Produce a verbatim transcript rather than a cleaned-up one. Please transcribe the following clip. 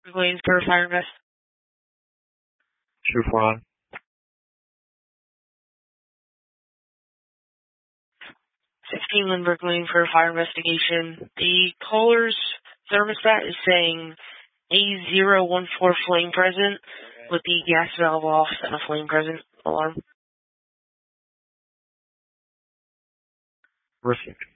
Waiting for a fire invest. two four nine. sixteen Lindbergh waiting for a fire investigation. The caller's thermostat is saying A zero one four flame present with the gas valve off and a flame present alarm. Received.